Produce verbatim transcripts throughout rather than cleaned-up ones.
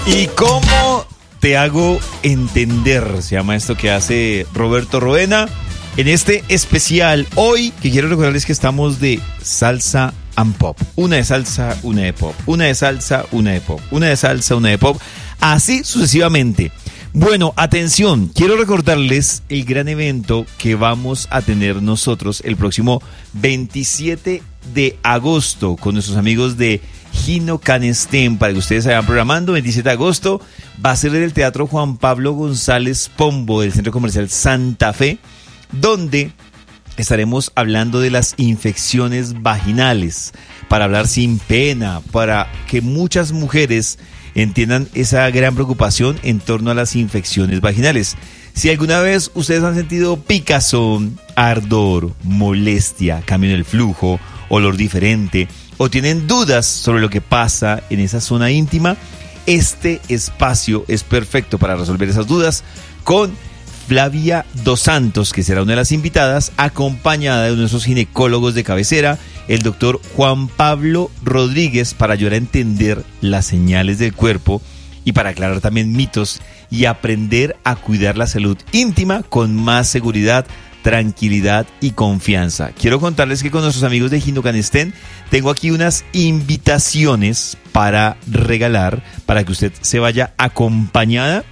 ¿Y cómo te hago entender? Se llama esto que hace Roberto Roena en este especial. Hoy, que quiero recordarles que estamos de salsa and pop. Una de salsa, una de pop. Una de salsa, una de pop. Una de salsa, una de pop. Así sucesivamente. Bueno, atención, quiero recordarles el gran evento que vamos a tener nosotros el próximo veintisiete de agosto con nuestros amigos de Gino Canestén, para que ustedes se vayan programando. veintisiete de agosto va a ser en el Teatro Juan Pablo González Pombo del Centro Comercial Santa Fe, donde estaremos hablando de las infecciones vaginales, para hablar sin pena, para que muchas mujeres entiendan esa gran preocupación en torno a las infecciones vaginales. Si alguna vez ustedes han sentido picazón, ardor, molestia, cambio en el flujo, olor diferente, o tienen dudas sobre lo que pasa en esa zona íntima, este espacio es perfecto para resolver esas dudas con Flavia Dos Santos, que será una de las invitadas, acompañada de nuestros ginecólogos de cabecera, el doctor Juan Pablo Rodríguez, para ayudar a entender las señales del cuerpo y para aclarar también mitos y aprender a cuidar la salud íntima con más seguridad, tranquilidad y confianza. Quiero contarles que con nuestros amigos de Gino Canestén tengo aquí unas invitaciones para regalar, para que usted se vaya acompañada.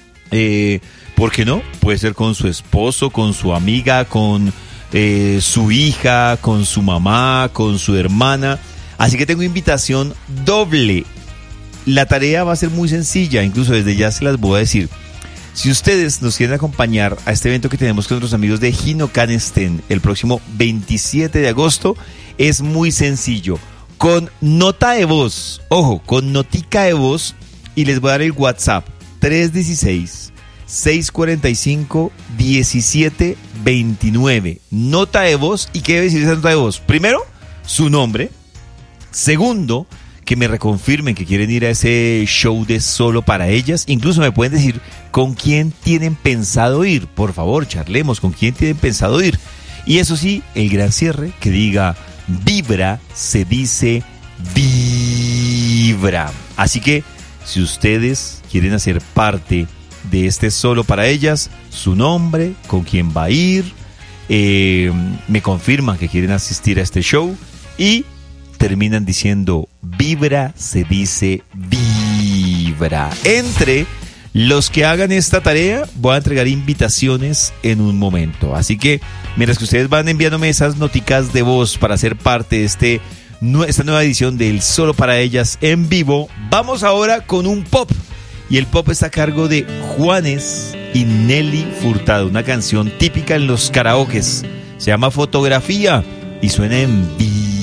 Eh, ¿Por qué no? Puede ser con su esposo, con su amiga, con eh, su hija, con su mamá, con su hermana. Así que tengo invitación doble. La tarea va a ser muy sencilla, incluso desde ya se las voy a decir. Si ustedes nos quieren acompañar a este evento que tenemos con nuestros amigos de Gino Canestén el próximo veintisiete de agosto, es muy sencillo. Con nota de voz, ojo, con notica de voz, y les voy a dar el WhatsApp tres uno seis, seis cuatro cinco, uno siete dos nueve. Nota de voz. ¿Y qué debe decir esa nota de voz? Primero, su nombre. Segundo, que me reconfirmen que quieren ir a ese show de Solo para Ellas. Incluso me pueden decir con quién tienen pensado ir. Por favor, charlemos con quién tienen pensado ir. Y eso sí, el gran cierre, que diga vibra, se dice vibra. Así que si ustedes quieren hacer parte de este Solo para Ellas, su nombre, con quién va a ir, eh, me confirman que quieren asistir a este show y terminan diciendo vibra, se dice vibra. Entre los que hagan esta tarea voy a entregar invitaciones en un momento, así que mientras que ustedes van enviándome esas noticas de voz para ser parte de este, esta nueva edición del Solo para Ellas en vivo, vamos ahora con un pop. Y el pop está a cargo de Juanes y Nelly Furtado, una canción típica en los karaokes. Se llama Fotografía y suena en vivo.